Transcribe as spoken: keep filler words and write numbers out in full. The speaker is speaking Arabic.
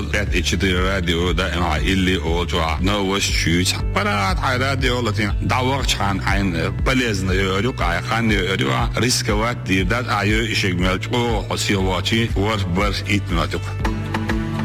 راديو بيت اتش دي راديو دائما اللي اوتوا نوش شوت برات راديو لاتين دعوة عن عين بلزنا يوريو قاي خان يوريو ريسكوات دي دات ايو شيغمل او حسيواتي ور بر ايتناتو